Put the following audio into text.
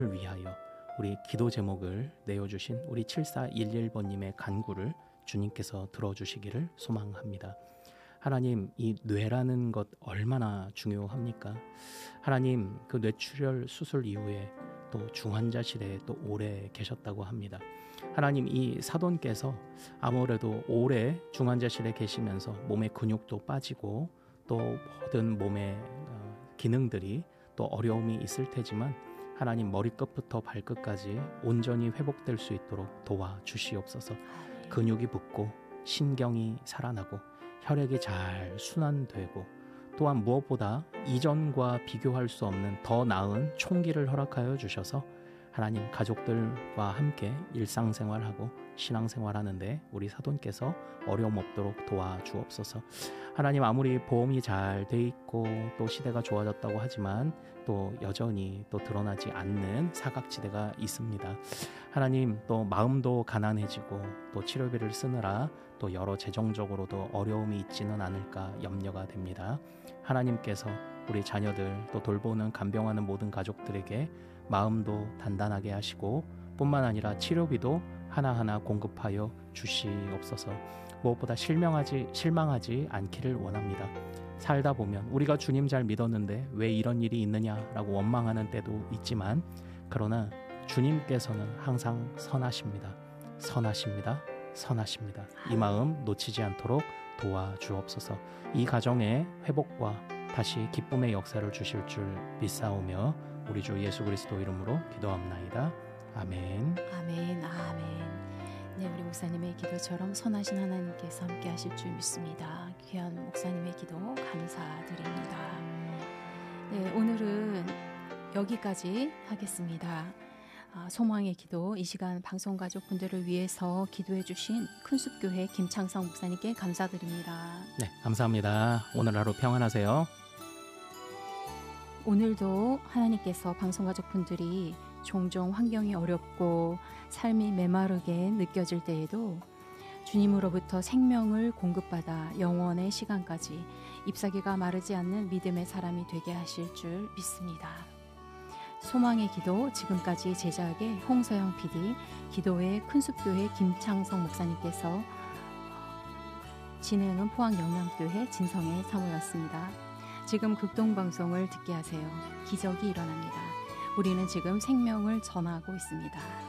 위하여 우리 기도 제목을 내어주신 우리 7411번님의 간구를 주님께서 들어주시기를 소망합니다. 하나님, 이 뇌라는 것 얼마나 중요합니까? 하나님, 그 뇌출혈 수술 이후에 또 중환자실에 또 오래 계셨다고 합니다. 하나님, 이 사돈께서 아무래도 오래 중환자실에 계시면서 몸의 근육도 빠지고 또 모든 몸의 기능들이 또 어려움이 있을 테지만 하나님, 머리끝부터 발끝까지 온전히 회복될 수 있도록 도와주시옵소서. 근육이 붙고 신경이 살아나고 혈액이 잘 순환되고 또한 무엇보다 이전과 비교할 수 없는 더 나은 총기를 허락하여 주셔서 하나님, 가족들과 함께 일상생활하고 신앙생활하는데 우리 사돈께서 어려움 없도록 도와주옵소서. 하나님, 아무리 보험이 잘 돼 있고 또 시대가 좋아졌다고 하지만 또 여전히 또 드러나지 않는 사각지대가 있습니다. 하나님, 또 마음도 가난해지고 또 치료비를 쓰느라 또 여러 재정적으로도 어려움이 있지는 않을까 염려가 됩니다. 하나님께서 우리 자녀들 또 돌보는 간병하는 모든 가족들에게 마음도 단단하게 하시고 뿐만 아니라 치료비도 하나하나 공급하여 주시옵소서. 무엇보다 실망하지 않기를 원합니다. 살다 보면 우리가 주님 잘 믿었는데 왜 이런 일이 있느냐라고 원망하는 때도 있지만 그러나 주님께서는 항상 선하십니다. 선하십니다. 이 마음 놓치지 않도록 도와주옵소서. 이 가정의 회복과 다시 기쁨의 역사를 주실 줄 믿사오며 우리 주 예수 그리스도 이름으로 기도합나이다. 아멘. 아멘. 네, 우리 목사님의 기도처럼 선하신 하나님께서 함께 하실 줄 믿습니다. 귀한 목사님의 기도 감사드립니다. 네, 오늘은 여기까지 하겠습니다. 소망의 기도, 이 시간 방송가족분들을 위해서 기도해 주신 큰숲교회 김창성 목사님께 감사드립니다. 네, 감사합니다. 오늘 하루 평안하세요. 오늘도 하나님께서 방송가족분들이 종종 환경이 어렵고 삶이 메마르게 느껴질 때에도 주님으로부터 생명을 공급받아 영원의 시간까지 잎사귀가 마르지 않는 믿음의 사람이 되게 하실 줄 믿습니다. 소망의 기도, 지금까지 제작의 홍서영 PD, 기도의 큰숲교회 김창성 목사님께서 진행은 포항영남교회 진성의 사모였습니다. 지금 극동방송을 듣게 하세요. 기적이 일어납니다. 우리는 지금 생명을 전하고 있습니다.